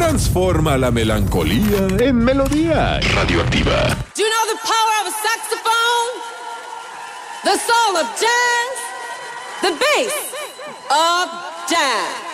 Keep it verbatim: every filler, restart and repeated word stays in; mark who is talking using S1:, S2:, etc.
S1: transforma la melancolía en melodía radioactiva.
S2: Do you know the power of a saxophone? The soul of jazz? The bass of jazz.